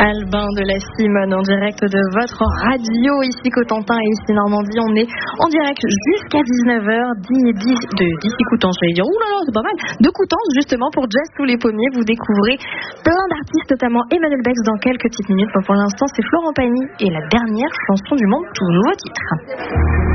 Albin de la Simone en direct de votre radio ici Cotentin et ici Normandie. On est en direct jusqu'à 19h d'ici Coutances, j'allais dire. Ouh là là, c'est pas mal. De Coutances justement pour Jazz sous les pommiers. Vous découvrez plein d'artistes, notamment Emmanuel Bex dans quelques petites minutes. Pour l'instant, c'est Florent Pagny et la dernière chanson du monde, tout nouveau titre.